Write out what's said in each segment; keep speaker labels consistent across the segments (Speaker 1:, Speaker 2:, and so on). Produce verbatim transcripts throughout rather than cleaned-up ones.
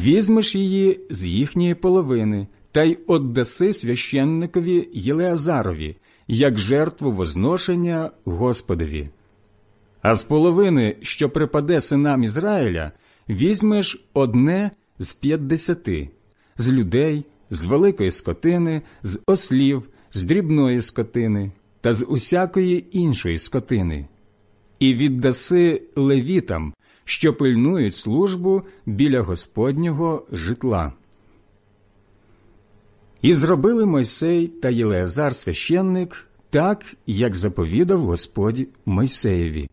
Speaker 1: Візьмеш її з їхньої половини та й оддаси священникові Єлеазарові, як жертву возношення Господові. А з половини, що припаде синам Ізраїля, візьмеш одне з п'ятдесяти, з людей, з великої скотини, з ослів, з дрібної скотини та з усякої іншої скотини, і віддаси левітам, що пильнують службу біля Господнього житла. І зробили Мойсей та Єлеазар священник так, як заповідав Господь Мойсеєві.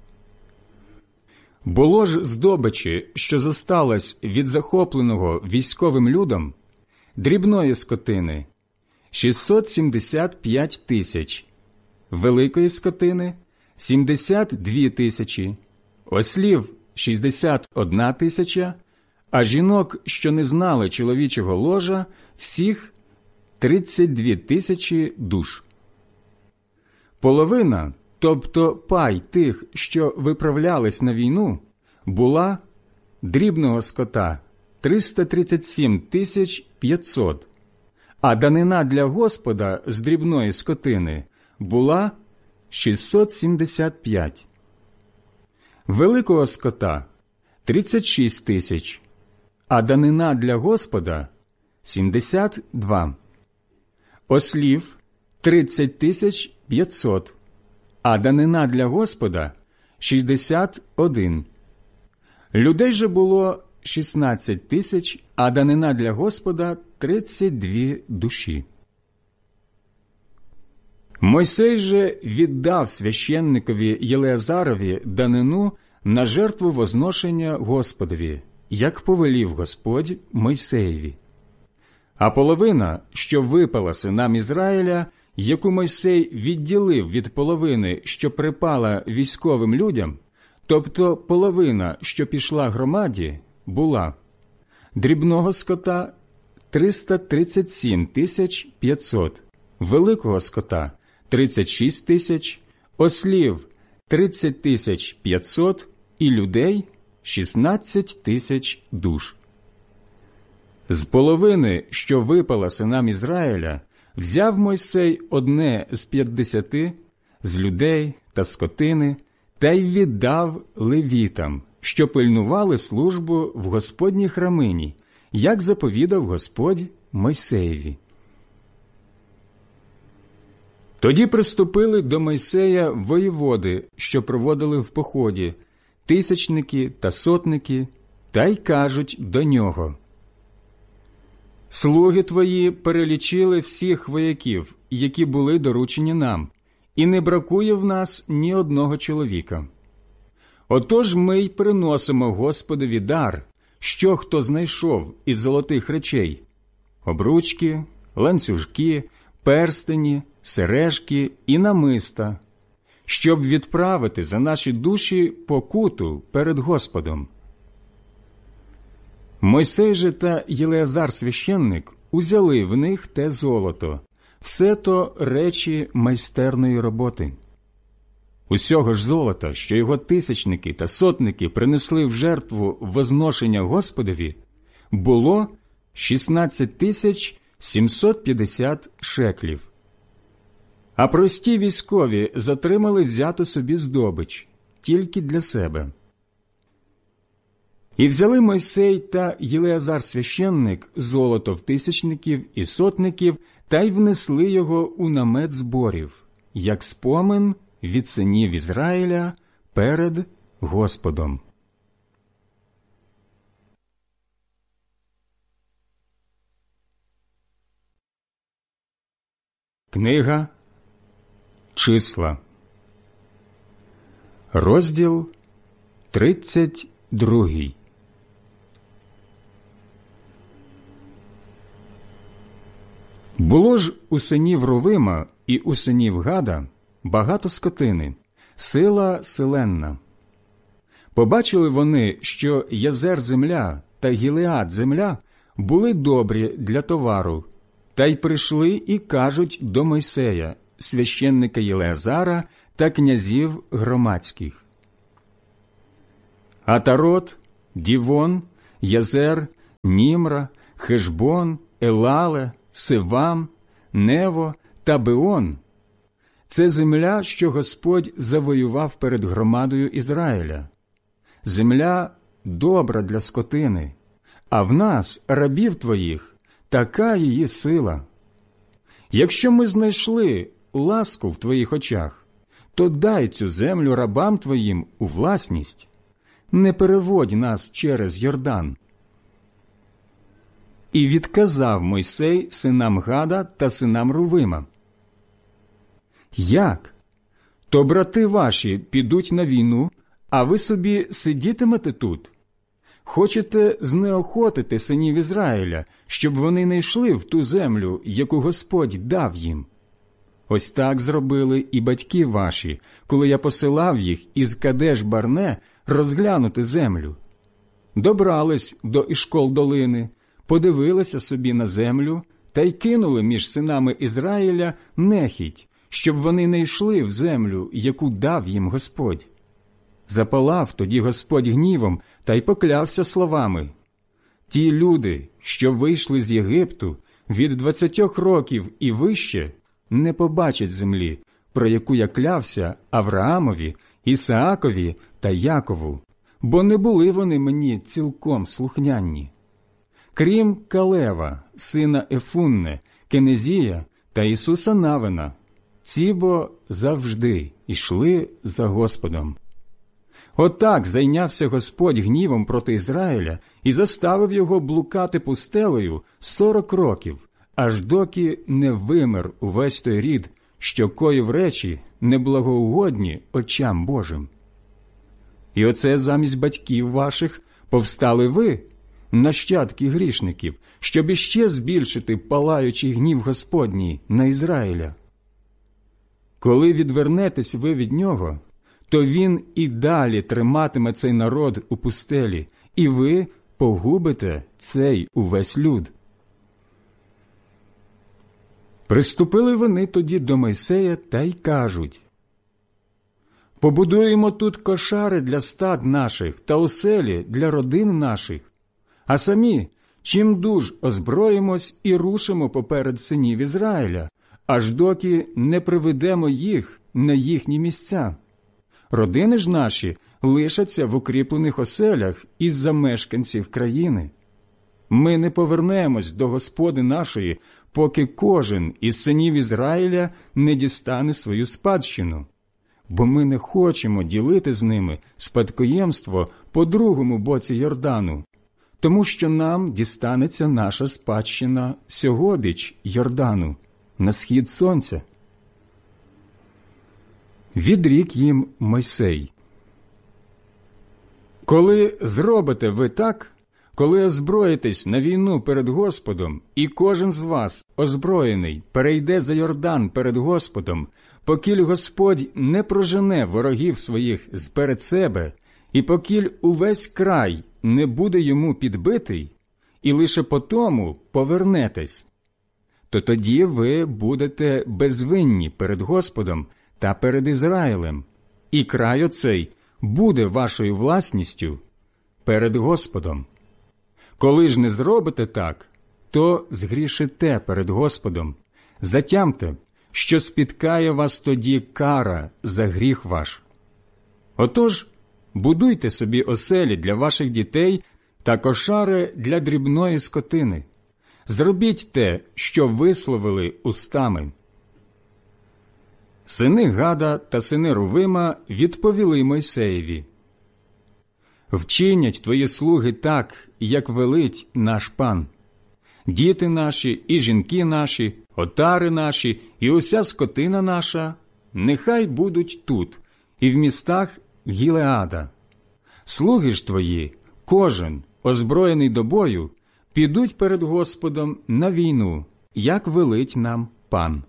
Speaker 1: Було ж здобичі, що зосталась від захопленого військовим людом, дрібної скотини – шістсот сімдесят п'ять тисяч, великої скотини – сімдесят дві тисячі, ослів – шістдесят одна тисяча, а жінок, що не знали чоловічого ложа, всіх тридцять дві тисячі душ. Половина, тобто пай тих, що виправлялись на війну, була дрібного скота – триста тридцять сім тисяч п'ятсот, а данина для Господа з дрібної скотини була шістсот сімдесят п'ять. Великого скота – тридцять шість тисяч, а данина для Господа – сімдесят два. Ослів – тридцять тисяч п'ятсот, а данина для Господа – шістдесят один. Людей же було шістнадцять тисяч, а данина для Господа – тридцять дві душі. Мойсей же віддав священникові Єлеазарові данину на жертву возношення Господові, як повелів Господь Мойсеєві. А половина, що випала синам Ізраїля, яку Мойсей відділив від половини, що припала військовим людям, тобто половина, що пішла громаді, була дрібного скота – триста тридцять сім тисяч п'ятсот, великого скота – тридцять шість тисяч, ослів – тридцять тисяч п'ятсот і людей – шістнадцять тисяч душ. З половини, що випала синам Ізраїля, взяв Мойсей одне з п'ятдесяти, з людей та скотини, та й віддав левітам, що пильнували службу в Господній храмині, як заповідав Господь Мойсеєві. Тоді приступили до Мойсея воєводи, що проводили в поході, тисячники та сотники, та й кажуть до нього: «Слуги твої перелічили всіх вояків, які були доручені нам, і не бракує в нас ні одного чоловіка. Отож ми й приносимо Господові дар, що хто знайшов із золотих речей: обручки, ланцюжки, перстені, сережки і намиста, щоб відправити за наші душі покуту перед Господом». Мойсей же та Єлеазар священник узяли в них те золото, все то речі майстерної роботи. Усього ж золота, що його тисячники та сотники принесли в жертву возношення Господові, було шістнадцять тисяч сімсот п'ятдесят шеклів. А прості військові затримали взяту собі здобич тільки для себе. І взяли Мойсей та Єлеазар священник золото в тисячників і сотників та й внесли його у намет зборів, як спомин від синів Ізраїля перед Господом. Книга Числа, розділ тридцять другий. Було ж у синів Рувима і у синів Гада багато скотини, сила селенна. Побачили вони, що Язер земля та Гілеад земля були добрі для товару, та й прийшли і кажуть до Мойсея, священника Єлеазара та князів громадських: Атарот, Дівон, Язер, Німра, Хешбон, Елале, Сивам, Нево та Беон – це земля, що Господь завоював перед громадою Ізраїля. Земля добра для скотини, а в нас, рабів твоїх, така її сила. Якщо ми знайшли ласку в твоїх очах, то дай цю землю рабам твоїм у власність. Не переводь нас через Йордан. І відказав Мойсей синам Гада та синам Рувима: Як? То брати ваші підуть на війну, а ви собі сидітимете тут? Хочете знеохотити синів Ізраїля, щоб вони не йшли в ту землю, яку Господь дав їм? Ось так зробили і батьки ваші, коли я посилав їх із Кадеш-Барне розглянути землю. Добрались до Ішкол-долини, подивилися собі на землю та й кинули між синами Ізраїля нехіть, щоб вони не йшли в землю, яку дав їм Господь. Запалав тоді Господь гнівом та й поклявся словами: «Ті люди, що вийшли з Єгипту від двадцятьох років і вище, не побачать землі, про яку я клявся Авраамові, Ісаакові та Якову, бо не були вони мені цілком слухняні. Крім Калева, сина Ефунне, Кенезія та Ісуса Навина, ці бо завжди йшли за Господом». Отак зайнявся Господь гнівом проти Ізраїля і заставив його блукати пустелею сорок років, аж доки не вимер увесь той рід, що коїв речі неблагоугодні очам Божим. І оце замість батьків ваших повстали ви, нащадки грішників, щоб іще збільшити палаючий гнів Господній на Ізраїля. Коли відвернетесь ви від нього, то він і далі триматиме цей народ у пустелі, і ви погубите цей увесь люд. Приступили вони тоді до Мойсея та й кажуть: «Побудуємо тут кошари для стад наших та оселі для родин наших, а самі чим дуж озброїмось і рушимо поперед синів Ізраїля, аж доки не приведемо їх на їхні місця. Родини ж наші лишаться в укріплених оселях із-за мешканців країни. Ми не повернемось до Господи нашої, поки кожен із синів Ізраїля не дістане свою спадщину, бо ми не хочемо ділити з ними спадкоємство по другому боці Йордану, тому що нам дістанеться наша спадщина сьогобіч Йордану, на схід сонця». Відрік їм Мойсей: «Коли зробите ви так, коли озброїтесь на війну перед Господом, і кожен з вас, озброєний, перейде за Йордан перед Господом, покіль Господь не прожене ворогів своїх зперед себе, і покіль увесь край не буде йому підбитий, і лише потому повернетесь, то тоді ви будете безвинні перед Господом та перед Ізраїлем, і край оцей буде вашою власністю перед Господом. Коли ж не зробите так, то згрішите перед Господом. Затямте, що спіткає вас тоді кара за гріх ваш. Отож, будуйте собі оселі для ваших дітей та кошари для дрібної скотини. Зробіть те, що висловили устами». Сини Гада та сини Рувима відповіли Мойсеєві: «Вчинять твої слуги так, як велить наш пан. Діти наші і жінки наші, отари наші і уся скотина наша нехай будуть тут і в містах Гілеада. Слуги ж твої, кожен, озброєний до бою, підуть перед Господом на війну, як велить нам пан».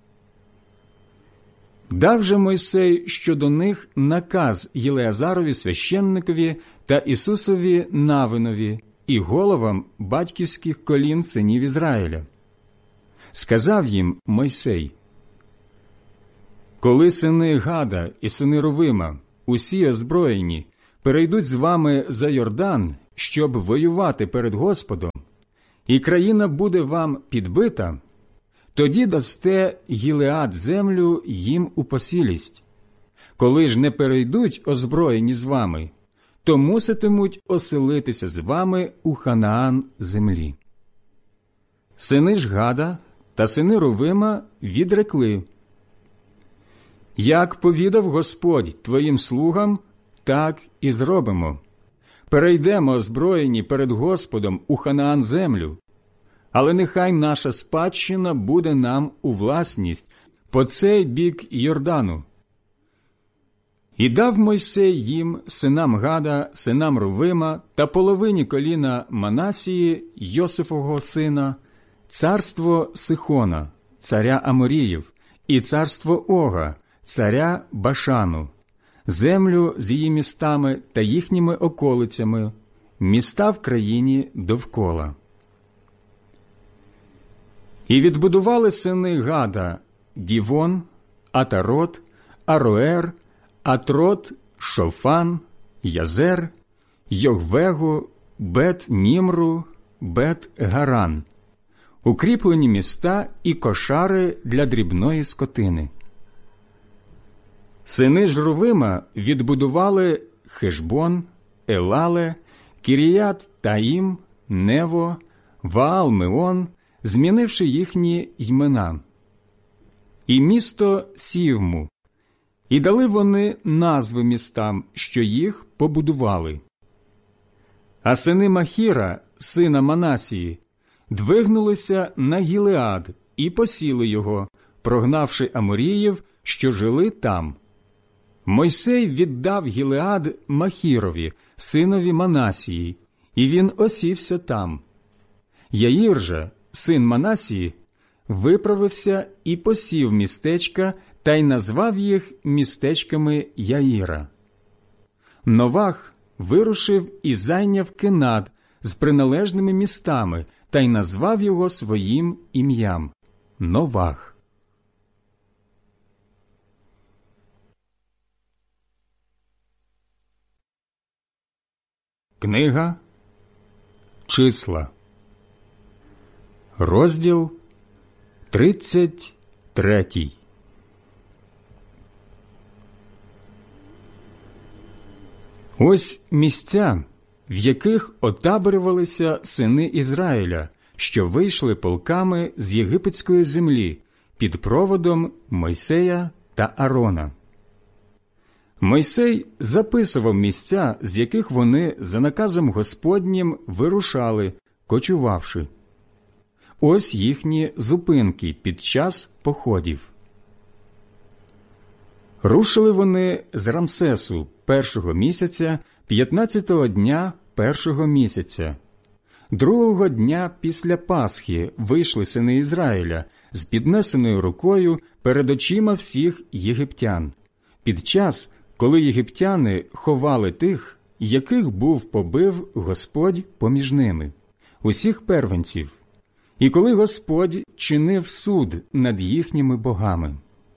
Speaker 1: Дав же Мойсей щодо них наказ Єлеазарові священникові та Ісусові Навинові і головам батьківських колін синів Ізраїля. Сказав їм Мойсей: «Коли сини Гада і сини Рувима, усі озброєні, перейдуть з вами за Йордан щоб воювати перед Господом, і країна буде вам підбита, тоді дасте Гілеад землю їм у посілість. Коли ж не перейдуть озброєні з вами, то муситимуть оселитися з вами у Ханаан землі. Сини ж Гада та сини Рувима відрекли: «Як повідав Господь твоїм слугам, так і зробимо. Перейдемо озброєні перед Господом у Ханаан землю, але нехай наша спадщина буде нам у власність по цей бік Йордану». І дав Мойсей їм, синам Гада, синам Рувима та половині коліна Манасії, Йосифового сина, царство Сихона, царя Аморіїв, і царство Ога, царя Башану, землю з її містами та їхніми околицями, міста в країні довкола. І відбудували сини Гада Дівон, Атарот, Ароер, Атрот, Шофан, Язер, Йогвегу, Бет-Німру, Бет-Гаран, укріплені міста і кошари для дрібної скотини. Сини ж Рувима відбудували Хешбон, Елале, Кіріят Таїм, Нево, Ваал-Меон, змінивши їхні ймена, і місто Сівму. І дали вони назви містам, що їх побудували. А сини Махіра, сина Манасії, двигнулися на Гілеад і посіли його, прогнавши аморіїв, що жили там. Мойсей віддав Гілеад Махірові, синові Манасії, і він осівся там. Яїр же, син Манасії, виправився і посів містечка та й назвав їх містечками Яїра. Новах вирушив і зайняв Кенад з приналежними містами та й назвав його своїм ім'ям – Новах. Книга Числа, розділ тридцять третій. Ось місця, в яких отаборювалися сини Ізраїля, що вийшли полками з єгипетської землі під проводом Мойсея та Арона. Мойсей записував місця, з яких вони за наказом Господнім вирушали, кочувавши. Ось їхні зупинки під час походів. Рушили вони з Рамсесу першого місяця, п'ятнадцятого дня першого місяця. Другого дня після Пасхи вийшли сини Ізраїля з піднесеною рукою перед очима всіх єгиптян, під час, коли єгиптяни ховали тих, яких був побив Господь поміж ними, усіх первенців, і коли Господь чинив суд над їхніми богами.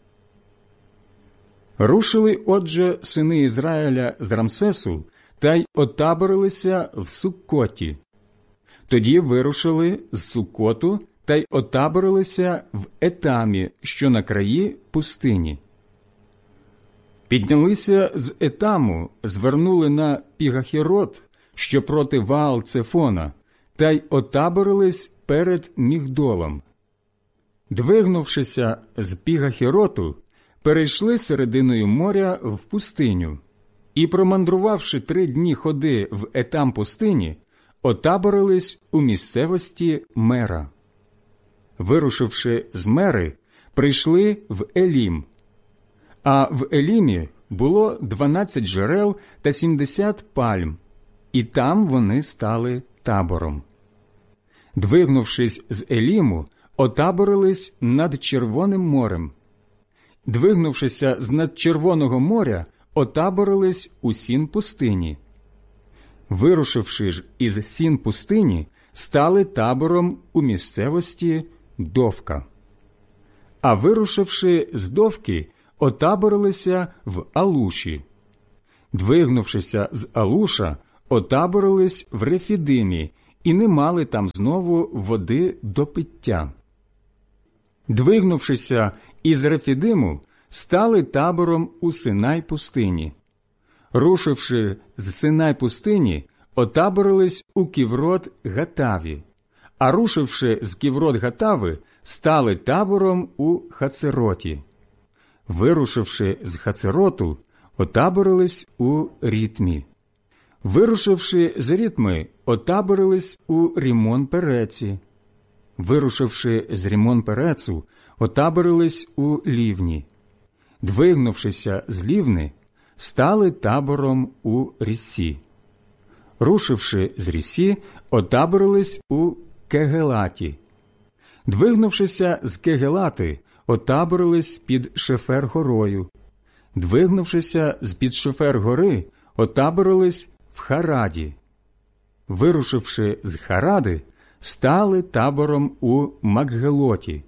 Speaker 1: Рушили, отже, сини Ізраїля з Рамсесу та й отаборилися в Суккоті. Тоді вирушили з Суккоту та й отаборилися в Етамі, що на краї пустині. Піднялися з Етаму, звернули на Пігахерот, що проти Ваал-Цефона, та й отаборились перед Мігдолом. Двигнувшися з Пігахероту, перейшли серединою моря в пустиню і, промандрувавши три дні ходи в Етам пустині, отаборились у місцевості Мера. Вирушивши з Мери, прийшли в Елім. А в Елімі було дванадцять джерел та сімдесят пальм, і там вони стали табором. Двигнувшись з Еліму, отаборились над Червоним морем. Двигнувшися з над Червоного моря, отаборились у Сін пустині. Вирушивши ж із Сін пустині, стали табором у місцевості Довка. А вирушивши з Довки, отаборилися в Алуші. Двигнувшися з Алуша, отаборились в Рефідимі і не мали там знову води до пиття. Двигнувшися із Рефідиму, стали табором у Синай пустині. Рушивши з Синай пустині, отаборились у Ківрот Гатаві, а рушивши з Ківрот Гатави, стали табором у Хацероті. Вирушивши з Хацероту, отаборились у Рітмі. Вирушивши з Рітми, отаборились у Рімон-Переці. Вирушивши з Рімон-Перецу, отаборились у Лівні. Двигнувшися з Лівни, стали табором у Ріссі. Рушивши з Ріссі, отаборились у Кегелаті. Двигнувшися з Кегелати, отаборились під Шефер-горою. Двигнувшися з-під Шефер-гори, отаборились в Хараді. Вирушивши з Харади, стали табором у Макгелоті.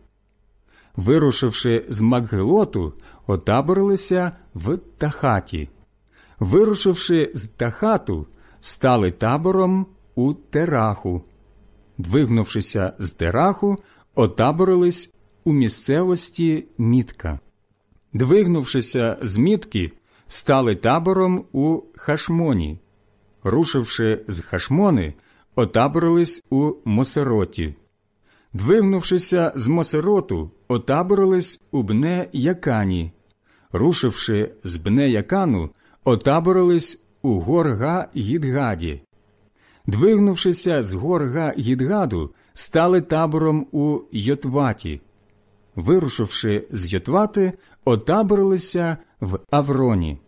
Speaker 1: Вирушивши з Макгелоту, отаборилися в Тахаті. Вирушивши з Тахату, стали табором у Тераху. Двигнувшися з Тераху, отаборились у місцевості Мітка. Двигнувшися з Мітки, стали табором у Хашмоні. Рушивши з Хашмони, отаборились у Мосероті. Двигнувшися з Мосероту, отаборились у Бне-Якані. Рушивши з Бне-Якану, отаборились у Горга-Гідгаді. Двигнувшися з Горга-Гідгаду, стали табором у Йотваті. Вирушивши з Йотвати, отаборилися в Авроні.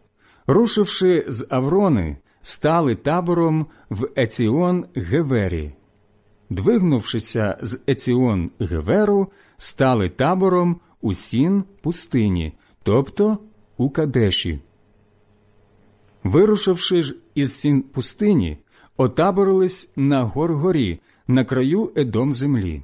Speaker 1: Рушивши з Аврони, стали табором в Еціон-Гевері. Двигнувшися з Еціон-Геверу, стали табором у Сін-пустині, тобто у Кадеші. Вирушивши ж із Сін-пустині, отаборились на Гор-горі, на краю Едом землі.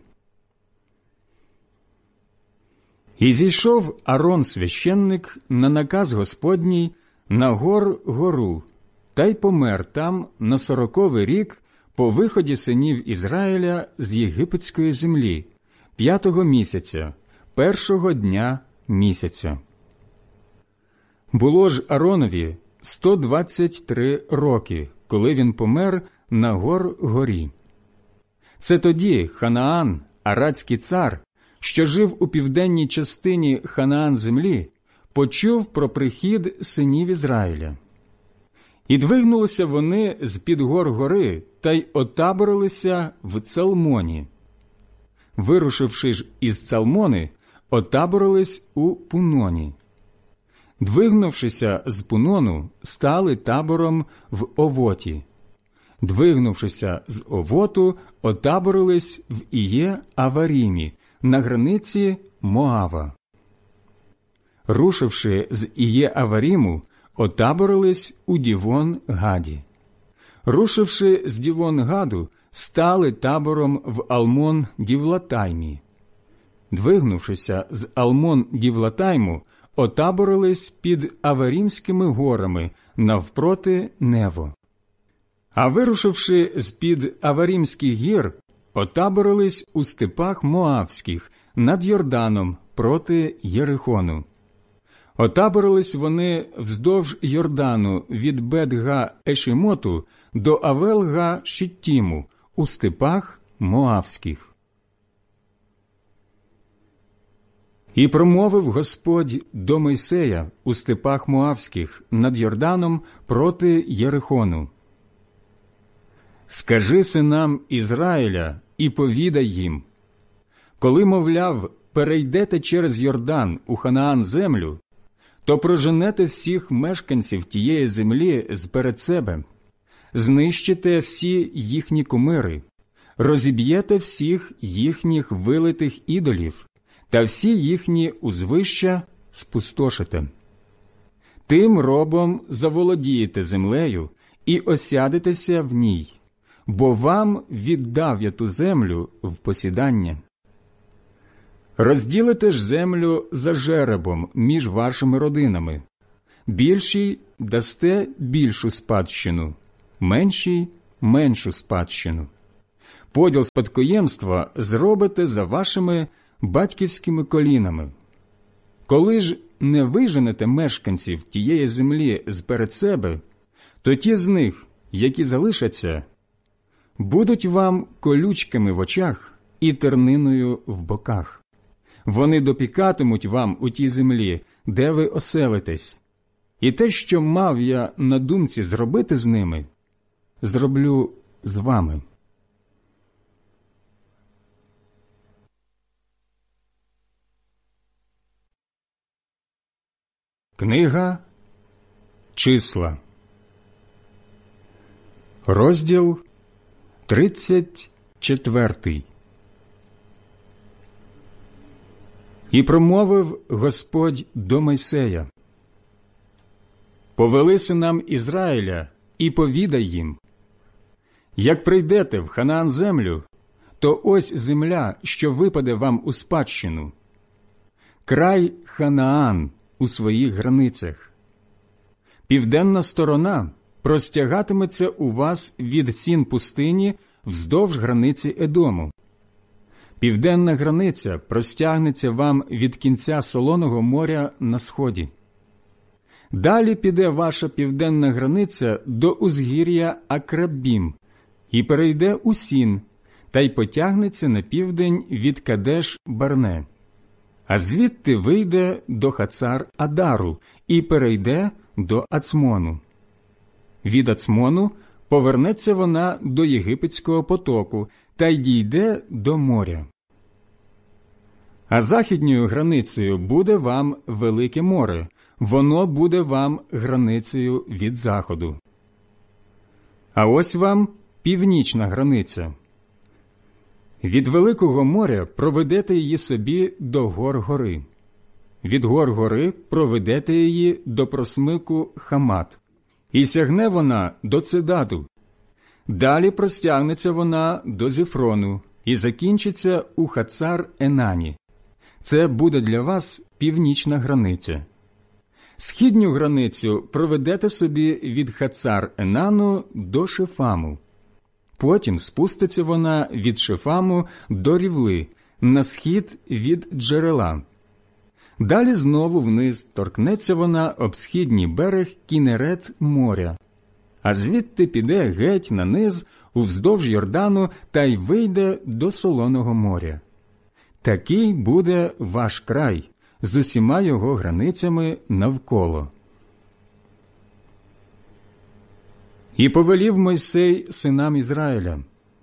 Speaker 1: І зійшов Арон священник на наказ Господній на Гор-гору, та й помер там на сороковий рік по виході синів Ізраїля з єгипетської землі, п'ятого місяця, першого дня місяця. Було ж Аронові сто двадцять три роки, коли він помер на Гор-горі. Це тоді Ханаан, арадський цар, що жив у південній частині Ханаан землі, почув про прихід синів Ізраїля. І двигнулися вони з-під гор гори та й отаборилися в Цалмоні. Вирушивши ж із Цалмони, отаборились у Пуноні. Двигнувшися з Пунону, стали табором в Овоті. Двигнувшися з Овоту, отаборились в Іє-Аварімі, на границі Моава. Рушивши з Іє-Аваріму, отаборились у Дівон-Гаді. Рушивши з Дівон-Гаду, стали табором в Алмон-Дівлатаймі. Двигнувшися з Алмон-Дівлатайму, отаборились під Аварімськими горами навпроти Нево. А вирушивши з-під Аварімських гір, отаборились у степах Моавських над Йорданом проти Єрихону. Отаборились вони вздовж Йордану від Бет-га-Ешімоту до Авел-га-Шіттіму у степах Моавських. І промовив Господь до Мойсея у степах Моавських над Йорданом проти Єрихону. «Скажи синам Ізраїля і повідай їм, коли, мовляв, перейдете через Йордан у Ханаан землю, то проженете всіх мешканців тієї землі зперед себе, знищите всі їхні кумири, розіб'єте всіх їхніх вилитих ідолів та всі їхні узвища спустошите. Тим робом заволодієте землею і осядетеся в ній, бо вам віддав я ту землю в посідання. Розділите ж землю за жеребом між вашими родинами. Більшій дасте більшу спадщину, меншій – меншу спадщину. Поділ спадкоємства зробите за вашими батьківськими колінами. Коли ж не виженете мешканців тієї землі зперед себе, то ті з них, які залишаться, будуть вам колючками в очах і терниною в боках. Вони допікатимуть вам у тій землі, де ви оселитесь. І те, що мав я на думці зробити з ними, зроблю з вами. Книга Числа, розділ тридцять четвертий. І промовив Господь до Мойсея: «Повели синам Ізраїля і повідай їм: як прийдете в Ханаан землю, то ось земля, що випаде вам у спадщину, край Ханаан у своїх границях. Південна сторона простягатиметься у вас від сін пустині вздовж границі Едому. Південна границя простягнеться вам від кінця Солоного моря на сході. Далі піде ваша південна границя до узгір'я Акраббім і перейде у Сін, та й потягнеться на південь від Кадеш-Барне, а звідти вийде до Хацар-Адару і перейде до Ацмону. Від Ацмону повернеться вона до Єгипетського потоку та й дійде до моря. А західньою границею буде вам Велике море, воно буде вам границею від заходу. А ось вам північна границя. Від Великого моря проведете її собі до гор гори. Від гор гори проведете її до просмику Хамат. І сягне вона до Цедаду. Далі простягнеться вона до Зефрону і закінчиться у Хацар-Енані. Це буде для вас північна границя. Східню границю проведете собі від Хацар-Енану до Шефаму. Потім спуститься вона від Шефаму до Рівли, на схід від джерела. Далі знову вниз торкнеться вона об східній берег Кінерет моря, а звідти піде геть на низ уздовж Йордану та й вийде до Солоного моря. Такий буде ваш край з усіма його границями навколо. І повелів Мойсей синам Ізраїля: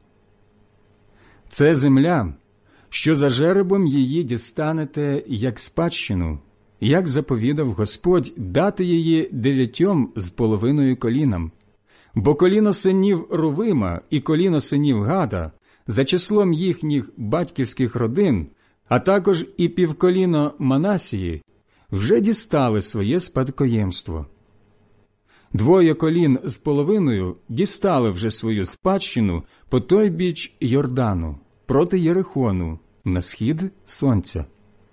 Speaker 1: це земля, що за жеребом її дістанете як спадщину, як заповідав Господь дати її дев'ятьом з половиною колінам. Бо коліно синів Рувима і коліно синів Гада за числом їхніх батьківських родин, а також і півколіно Манасії, вже дістали своє спадкоємство. Двоє колін з половиною дістали вже свою спадщину по той біч Йордану, проти Єрихону, на схід сонця.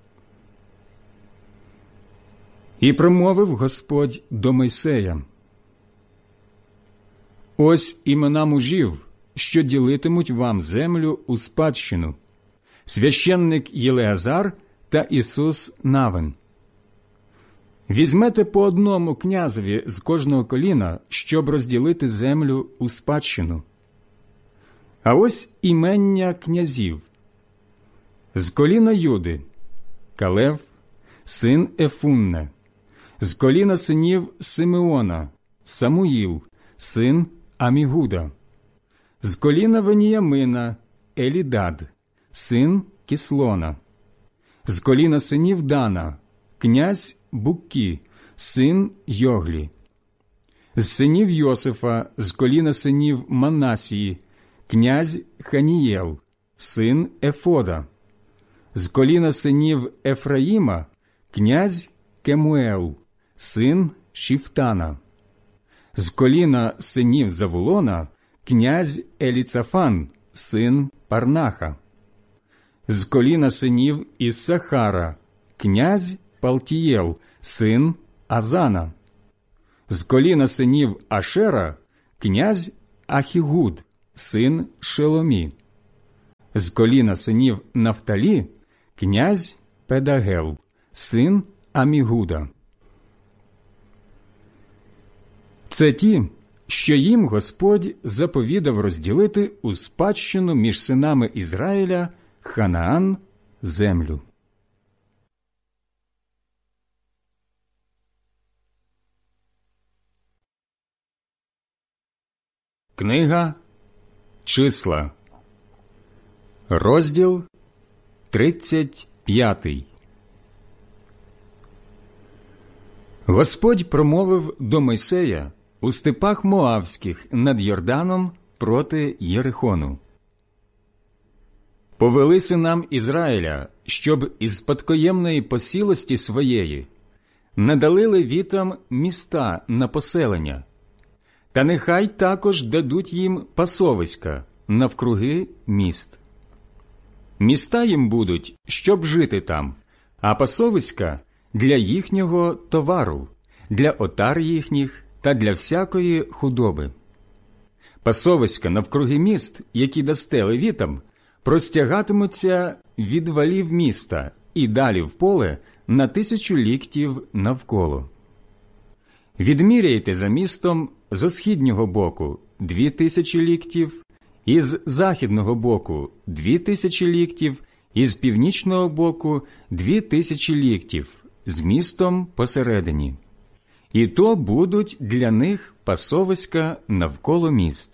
Speaker 1: І промовив Господь до Мойсея: ось імена мужів, що ділитимуть вам землю у спадщину: священник Єлеазар та Ісус Навин. Візьмете по одному князеві з кожного коліна, щоб розділити землю у спадщину. А ось імення князів. З коліна Юди – Калев, син Ефунне. З коліна синів Симеона – Самуїл, син Амігуда. З коліна Веніямина – Елідад, син Кіслона. З коліна синів Дана – князь Буккі, син Йоглі. З синів Йосифа, з коліна синів Манасії, князь Ханієл, син Ефода. З коліна синів Ефраїма, князь Кемуел, син Шіфтана. З коліна синів Завулона, князь Еліцафан, син Парнаха. З коліна синів Іссахара, князь Палтієл, син Азана. З коліна синів Ашера, князь Ахігуд, син Шеломі. З коліна синів Нафталі – князь Педагел, син Амігуда. Це ті, що їм Господь заповідав розділити у спадщину між синами Ізраїля Ханаан землю. Книга Числа, розділ тридцять п'ятий. Господь промовив до Мойсея у степах Моавських над Йорданом проти Єрихону. «Повели синам Ізраїля, щоб із спадкоємної посілості своєї надали левітам міста на поселення, та нехай також дадуть їм пасовиська навкруги міст. Міста їм будуть, щоб жити там, а пасовиська – для їхнього товару, для отар їхніх та для всякої худоби. Пасовиська навкруги міст, які дасте левітам, простягатимуться від валів міста і далі в поле на тисячу ліктів навколо. Відміряйте за містом зо східнього боку дві тисячі ліктів, із західного боку дві тисячі ліктів, із північного боку дві тисячі ліктів, з містом посередині. І то будуть для них пасовиська навколо міст.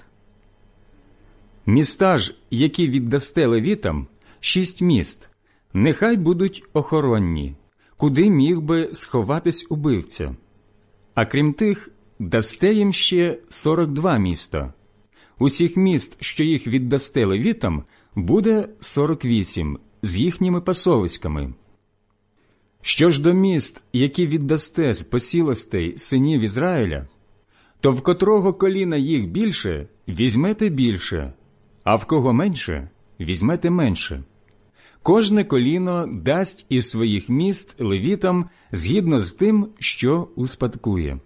Speaker 1: Міста ж, які віддасте левітам, шість міст, нехай будуть охоронні, куди міг би сховатись убивця. А крім тих, дасте їм ще сорок два міста. Усіх міст, що їх віддасте левітам, буде сорок вісім з їхніми пасовиськами. Що ж до міст, які віддасте з посілостей синів Ізраїля, то в котрого коліна їх більше, візьмете більше, а в кого менше, візьмете менше. Кожне коліно дасть із своїх міст левітам згідно з тим, що успадкує.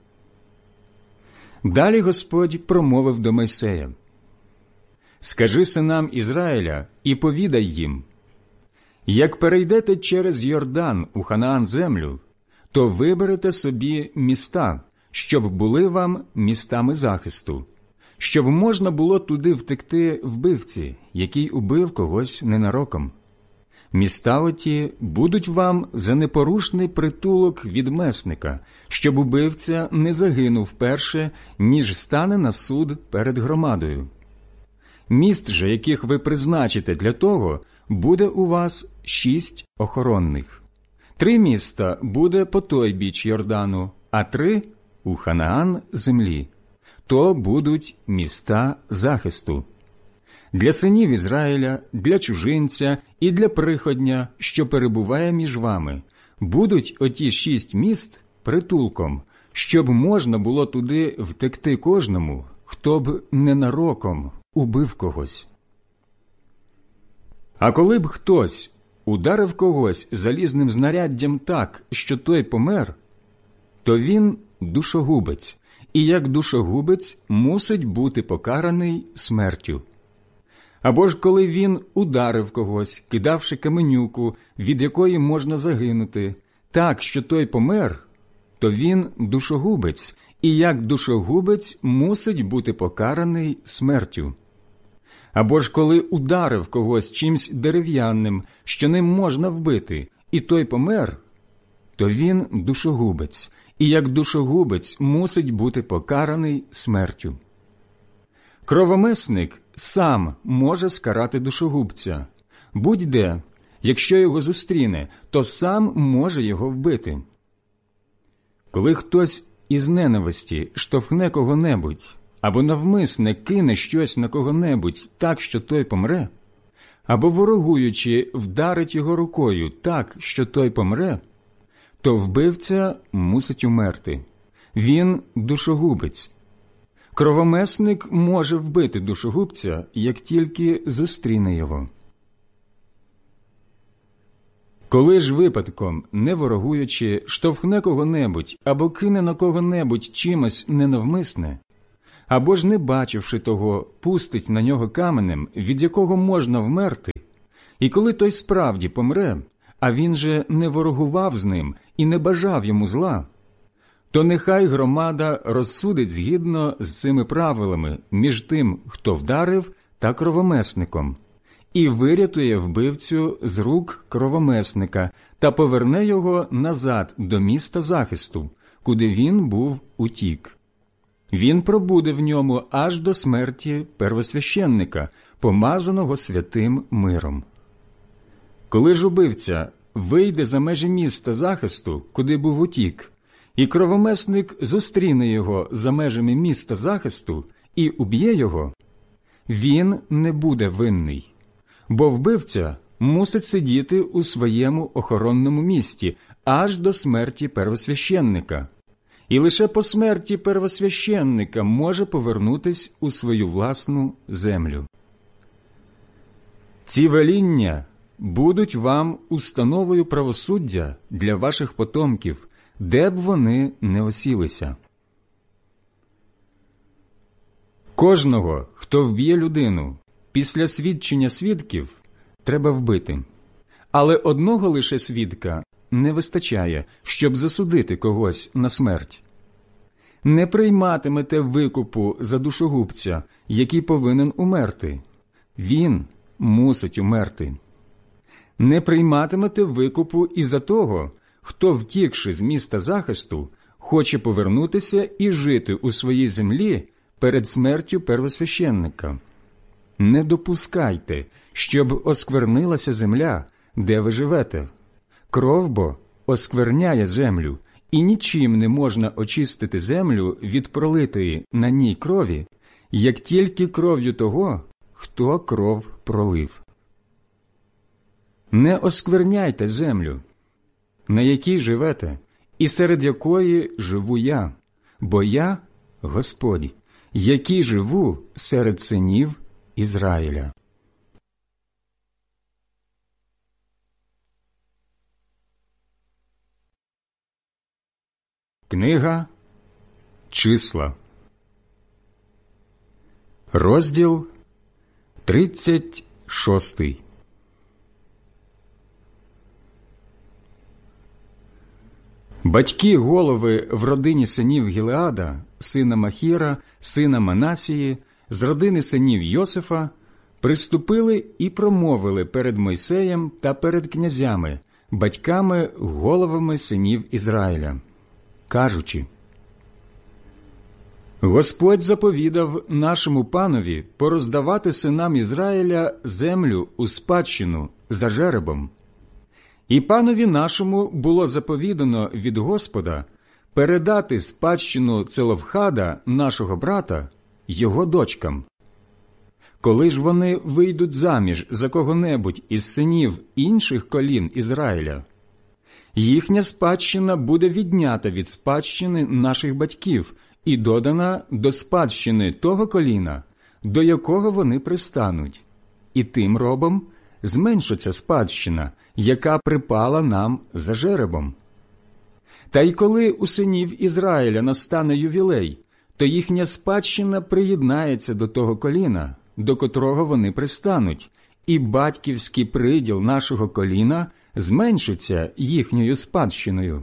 Speaker 1: Далі Господь промовив до Мойсея: «Скажи синам Ізраїля і повідай їм: як перейдете через Йордан у Ханаан землю, то виберете собі міста, щоб були вам містами захисту, щоб можна було туди втекти вбивці, який убив когось ненароком. Міста оті будуть вам за непорушний притулок від месника, щоб убивця не загинув перше, ніж стане на суд перед громадою. Міст же, яких ви призначите для того, буде у вас шість охоронних. Три міста буде по той біч Йордану, а три – у Ханаан землі. То будуть міста захисту. Для синів Ізраїля, для чужинця і для приходня, що перебуває між вами, будуть оті шість міст притулком, щоб можна було туди втекти кожному, хто б ненароком убив когось. А коли б хтось ударив когось залізним знаряддям так, що той помер, то він душогубець, і як душогубець мусить бути покараний смертю. Або ж коли він ударив когось, кидавши каменюку, від якої можна загинути, так, що той помер, то він душогубець, і як душогубець мусить бути покараний смертю. Або ж коли ударив когось чимсь дерев'яним, що ним можна вбити, і той помер, то він душогубець, і як душогубець мусить бути покараний смертю. Кровомисник сам може скарати душогубця. Будь-де, якщо його зустріне, то сам може його вбити. Коли хтось із ненависті штовхне кого-небудь, або навмисне кине щось на кого-небудь так, що той помре, або ворогуючи вдарить його рукою так, що той помре, то вбивця мусить умерти. Він душогубець. Кровомисник може вбити душогубця, як тільки зустріне його. Коли ж випадком, не ворогуючи, штовхне кого-небудь або кине на кого-небудь чимось ненавмисне, або ж, не бачивши того, пустить на нього каменем, від якого можна вмерти, і коли той справді помре, а він же не ворогував з ним і не бажав йому зла, то нехай громада розсудить згідно з цими правилами між тим, хто вдарив, та кровомесником, і вирятує вбивцю з рук кровомесника та поверне його назад до міста захисту, куди він був утік. Він пробуде в ньому аж до смерті первосвященника, помазаного святим миром. Коли ж убивця вийде за межі міста захисту, куди був утік, і кровомесник зустріне його за межами міста захисту і уб'є його, він не буде винний, бо вбивця мусить сидіти у своєму охоронному місті аж до смерті первосвященника, і лише по смерті первосвященника може повернутись у свою власну землю. Ці веління будуть вам установою правосуддя для ваших потомків, де б вони не осілися. Кожного, хто вб'є людину, після свідчення свідків треба вбити. Але одного лише свідка не вистачає, щоб засудити когось на смерть. Не прийматимете викупу за душогубця, який повинен умерти. Він мусить умерти. Не прийматимете викупу і за того, хто, втікши з міста захисту, хоче повернутися і жити у своїй землі перед смертю первосвященника. Не допускайте, щоб осквернилася земля, де ви живете. Кров бо оскверняє землю, і нічим не можна очистити землю від пролитої на ній крові, як тільки кров'ю того, хто кров пролив. Не оскверняйте землю, на якій живете, і серед якої живу я, бо я – Господь, який живу серед синів Ізраїля. Книга Числа, розділ тридцять шостий. Батьки голови в родині синів Гілеада, сина Махіра, сина Манасії, з родини синів Йосифа, приступили і промовили перед Мойсеєм та перед князями, батьками, головами синів Ізраїля, кажучи: Господь заповідав нашому панові пороздавати синам Ізраїля землю у спадщину за жеребом. І панові нашому було заповідано від Господа передати спадщину Целофхада, нашого брата, його дочкам. Коли ж вони вийдуть заміж за кого-небудь із синів інших колін Ізраїля, їхня спадщина буде віднята від спадщини наших батьків і додана до спадщини того коліна, до якого вони пристануть, і тим робом зменшиться спадщина, яка припала нам за жеребом. Та й коли у синів Ізраїля настане ювілей, то їхня спадщина приєднається до того коліна, до котрого вони пристануть, і батьківський приділ нашого коліна зменшиться їхньою спадщиною.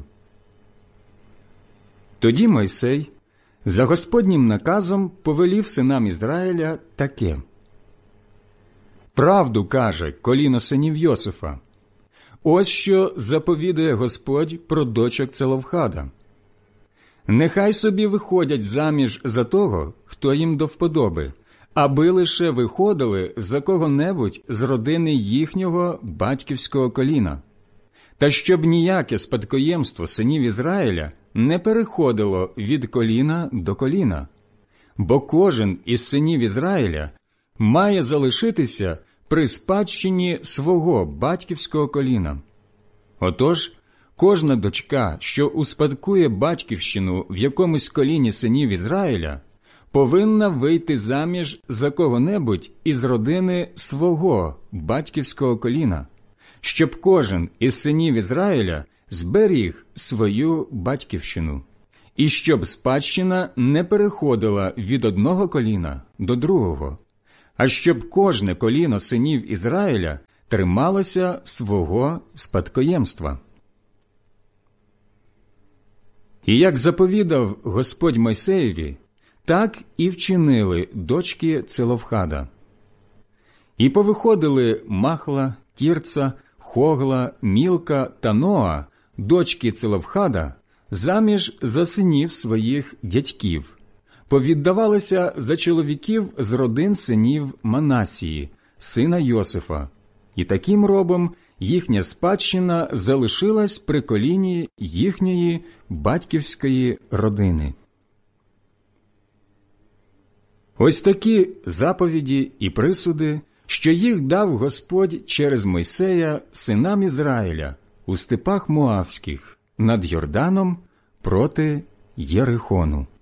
Speaker 1: Тоді Мойсей за Господнім наказом повелів синам Ізраїля таке: «Правду каже коліно синів Йосифа. Ось що заповідує Господь про дочок Целофхада. Нехай собі виходять заміж за того, хто їм до вподоби, аби лише виходили за кого-небудь з родини їхнього батьківського коліна. Та щоб ніяке спадкоємство синів Ізраїля не переходило від коліна до коліна, бо кожен із синів Ізраїля має залишитися при спадщині свого батьківського коліна. Отож, кожна дочка, що успадкує батьківщину в якомусь коліні синів Ізраїля, повинна вийти заміж за кого-небудь із родини свого батьківського коліна, щоб кожен із синів Ізраїля зберіг свою батьківщину, і щоб спадщина не переходила від одного коліна до другого, а щоб кожне коліно синів Ізраїля трималося свого спадкоємства. І як заповідав Господь Мойсеєві, так і вчинили дочки Целофхада. І повиходили Махла, Тірца, Хогла, Мілка та Ноа, дочки Целофхада, заміж за синів своїх дядьків, повіддавалися за чоловіків з родин синів Манасії, сина Йосифа, і таким робом їхня спадщина залишилась при коліні їхньої батьківської родини. Ось такі заповіді і присуди, що їх дав Господь через Мойсея синам Ізраїля у степах Моавських над Йорданом проти Єрихону.